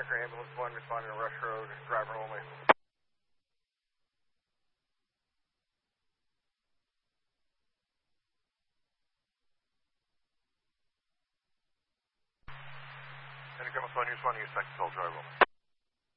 Packer Ambulance 1 responding to Rush Road, driver only. Intercom 1, use 1, use second, driver only.